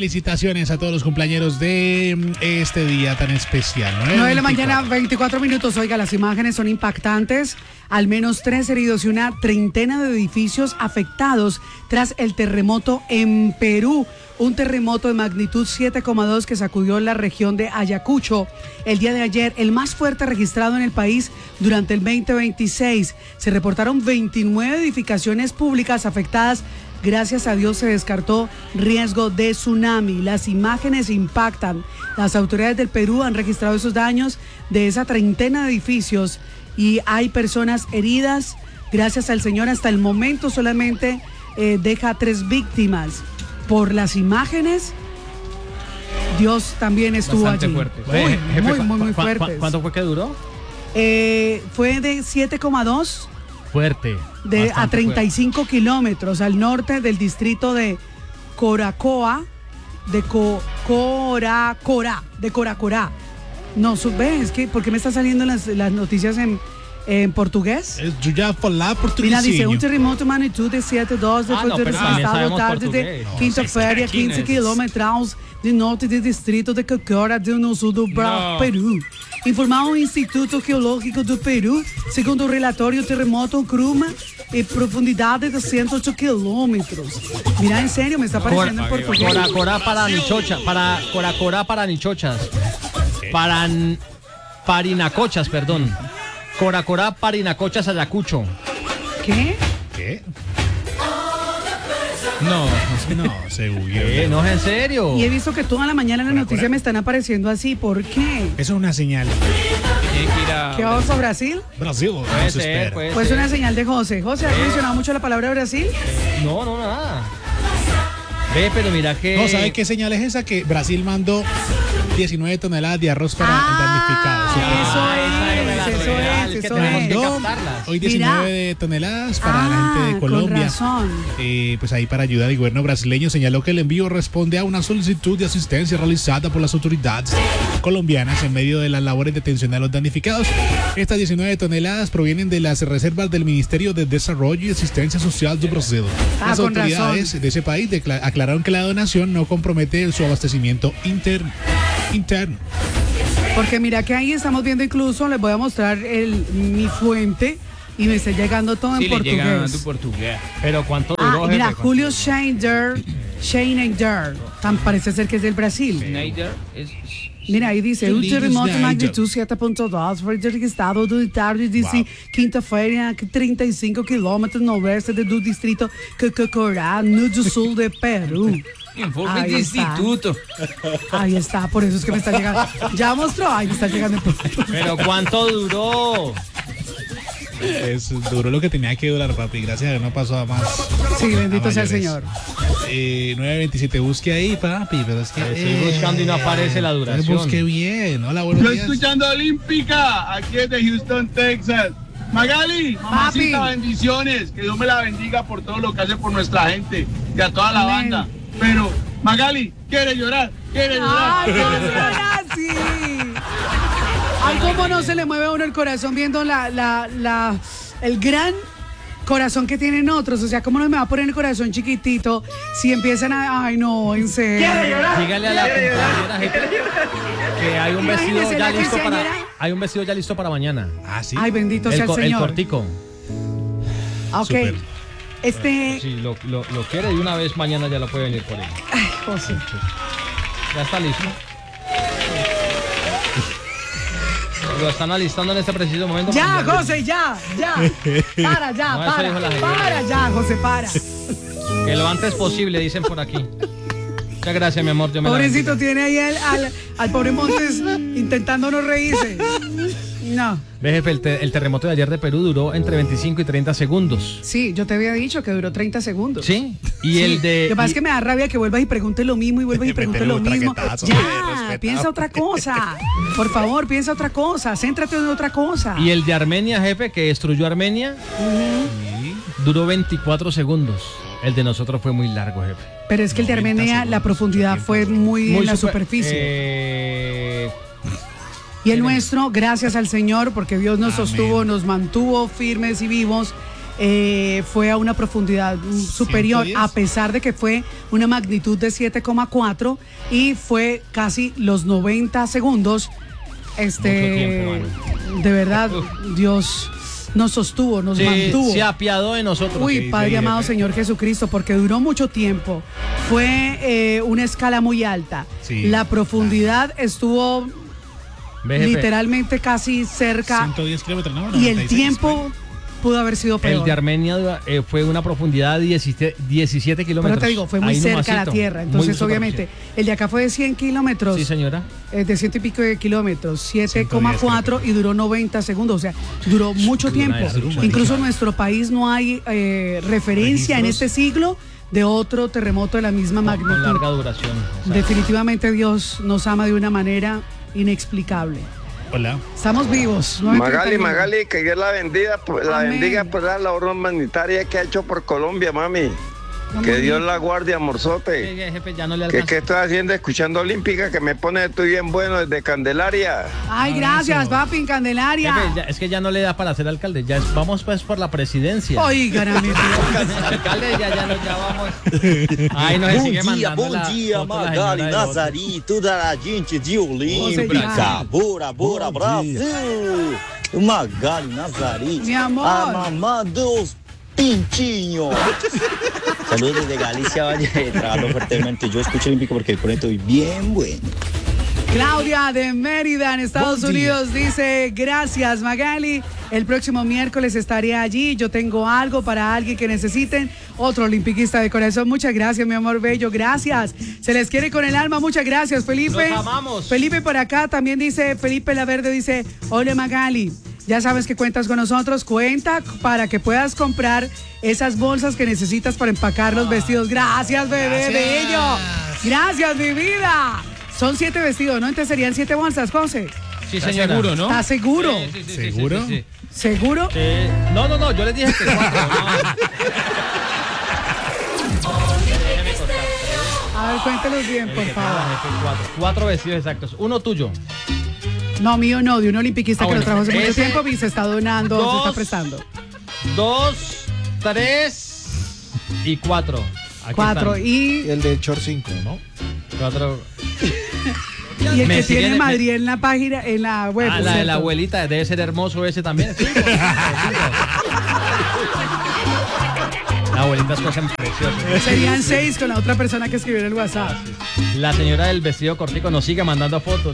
felicitaciones a todos los cumpleañeros de este día tan especial. 9 de la mañana, 24 minutos. Oiga, las imágenes son impactantes. Al menos 3 heridos y una treintena de edificios afectados tras el terremoto en Perú. Un terremoto de magnitud 7,2 que sacudió la región de Ayacucho el día de ayer, el más fuerte registrado en el país durante el 2026. Se reportaron 29 edificaciones públicas afectadas. Gracias a Dios se descartó riesgo de tsunami. Las imágenes impactan. Las autoridades del Perú han registrado esos daños de esa treintena de edificios y hay personas heridas. Gracias al Señor, hasta el momento solamente deja 3 víctimas. Por las imágenes, Dios también estuvo bastante allí. Fuerte. Muy fuertes. ¿Cuánto fue que duró? Fue de 7,2 Fuerte. a 35 fuerte. kilómetros al norte del distrito de Coracoa, de Coracorá. No, ¿ves? ¿Por qué me están saliendo las noticias en português? Eu já falar português. Mira, dice un terremoto de magnitud de 7,2 pero también registrado sabemos tarde de portugués. quinta-feira, 15 quilômetros de norte do distrito de Cocora, no sul do Peru. Informou o Instituto Geológico do Peru, segundo o relatório, o terremoto cruma en profundidade de 108 kilómetros. Mira, en serio, me está apareciendo en portugués. Coracorá para Nichocha, Coracorá para Nichochas. Parinacochas, perdón. Coracorá, Parinacochas, Ayacucho. ¿Qué? No, se huyó. No es en serio. Y he visto que toda la mañana en la noticia me están apareciendo así. ¿Por qué? Eso es una señal. ¿Qué vamos a Brasil? Brasil, Puede ser. Pues una señal de José. José, ¿has mencionado mucho la palabra Brasil? No, nada. Ve, pero mira que... No, ¿sabe qué señal es esa? Que Brasil mandó 19 toneladas de arroz para damnificados. Eso tenemos es. que captarlas. Hoy 19 toneladas para la gente de Colombia. Con razón. Pues ahí para ayudar al gobierno brasileño señaló que el envío responde a una solicitud de asistencia realizada por las autoridades colombianas en medio de las labores de atención a los damnificados. Estas 19 toneladas provienen de las reservas del Ministerio de Desarrollo y Asistencia Social de Brasil. Las autoridades de ese país aclararon que la donación no compromete su abastecimiento interno. Porque mira que ahí estamos viendo, incluso les voy a mostrar mi fuente y me está llegando todo en portugués. Pero ¿cuánto duró? Mira, Julio Schneider, parece ser que es del Brasil. Schneider es... Mira, aí dice, o terremoto de magnitud 7,2 foi registrado de tarde de quinta-feira a 35 quilômetros no oeste do distrito Cocorá, no sul de Perú. Informe de instituto. Ahí está, por eso es que me está llegando. Ya mostró, ahí me está llegando. Pero ¿cuánto duró? Duró lo que tenía que durar, papi. Gracias a Dios no pasó a más. Sí, bendito sea el Señor. 9:27, busque ahí, papi. Pero es que estoy buscando y no aparece la duración. Busque bien. Hola, buenos días. Estoy escuchando Olímpica, aquí desde Houston, Texas. Magali, mamacita, bendiciones. Que Dios me la bendiga por todo lo que hace por nuestra gente y a toda la banda. Pero, Magali, quiere llorar. Ay, no será así. Ay, cómo no se le mueve a uno el corazón viendo el gran corazón que tienen otros. O sea, cómo no me va a poner el corazón chiquitito si empiezan a... Ay, no, en serio. Dígale a la compañera que hay un vestido ya listo para... Hay un vestido ya listo para mañana. Ah, sí. Ay, bendito sea el Señor. El cortico. Ok. Super. Si lo quiere de una vez, mañana ya lo puede venir por él. Ay, José. Ya está listo. Lo están alistando en este preciso momento. Ya, José, ya. Para ya, José, para. Que lo antes posible, dicen por aquí. Muchas gracias, mi amor. Pobrecito, tiene ahí al pobre Montes intentando no reírse. No. Ve, jefe, el terremoto de ayer de Perú duró entre 25 y 30 segundos. Sí, yo te había dicho que duró 30 segundos. Sí. Y el de... Lo que pasa es que me da rabia que vuelvas y preguntes lo mismo y vuelvas y preguntes lo mismo. Ya, piensa otra cosa. Por favor, piensa otra cosa. Céntrate en otra cosa. Y el de Armenia, jefe, que destruyó Armenia, duró 24 segundos. El de nosotros fue muy largo, jefe. Pero es que el de Armenia, la profundidad fue muy en la superficie. Y el nuestro, gracias al Señor, porque Dios nos sostuvo, nos mantuvo firmes y vivos. fue a una profundidad superior, 110. a pesar de que fue una magnitud de 7,4 y fue casi los 90 segundos. Mucho tiempo, De verdad, Dios nos sostuvo, nos mantuvo. Se apiadó de nosotros. Uy, Sí, Padre sí, amado jefe. Señor Jesucristo, porque duró mucho tiempo. Fue una escala muy alta. Sí, La profundidad estuvo Ve, jefe, literalmente casi cerca 110 kilómetros, ¿no? y el 96, tiempo pudo haber sido peor. el de Armenia fue una profundidad de 17 kilómetros. Pero te digo, fue muy Ahí cerca a la nomasito. tierra. Muy Entonces, superficial. obviamente, el de acá fue de 100 kilómetros. Sí, señora. De 100 y pico de kilómetros, 110 7,4 y duró 90 segundos. O sea, duró mucho tiempo. Incluso en nuestro país no hay referencia en este siglo de otro terremoto de la misma Con magnitud. larga duración. Exacto. Definitivamente Dios nos ama de una manera inexplicable. Hola. Estamos vivos. Magali, 9:31. Magali, que Dios la bendiga, Amén. por la labor humanitaria que ha hecho por Colombia, mami. Muy Que Dios bien. la guarde, amorzote. Jefe, ya no le ¿Qué alcanza. estoy haciendo? Escuchando Olímpica, que me pone estoy bien bueno desde Candelaria. Ay, gracias, Eso. papi, en Candelaria. Jefe, es que ya no le da para ser alcalde. Vamos pues por la presidencia. Oigan, a mi Dios. Alcalde, ya vamos. Ay, no se sigue mandando Bom la dia, foto la Magali, señora de voto. Nazari, toda a gente de Olímpica. Brasil. Bora, bora, Brasil. Magali, Nazari. Mi amor. A mamá dos pintinhos. Saludos desde Galicia, Valle, trabajando fuertemente. Yo escucho Olímpico porque por estoy bien bueno. Claudia de Mérida, en Estados Buen día. Unidos, dice: gracias, Magali. El próximo miércoles estaré allí. Yo tengo algo para alguien que necesiten. Otro olimpiquista de corazón. Muchas gracias, mi amor bello. Gracias. Se les quiere con el alma. Muchas gracias, Felipe. Los amamos. Felipe por acá también dice: Felipe Laverde dice: hola, Magali. Ya sabes que cuentas con nosotros. Cuenta para que puedas comprar esas bolsas que necesitas para empacar los vestidos. Gracias, bebé Gracias. bello. Gracias, mi vida. Son 7 vestidos, ¿no? Entonces serían 7 bolsas, José. Sí, ¿Estás señora. seguro, no? ¿Estás seguro? Sí, ¿Seguro? sí. ¿Seguro? No, yo les dije que 4. A ver, cuéntelos bien, por favor. 4 vestidos exactos. Uno tuyo. No, mío no, de un olimpiquista Ah, que lo bueno. trajo hace mucho Ese- tiempo y se está donando, se Dos. está prestando. 2, 3 y 4. 4 y El de Short 5, ¿no? 4. el Me que siguen- tiene Madrid en la página, en la web. Ah, la de ¿cierto? la abuelita, debe ser hermoso ese también. 5. La abuelita es cosa preciosa. Serían 6 con la otra persona que escribió en el WhatsApp. La señora del vestido cortico nos sigue mandando fotos.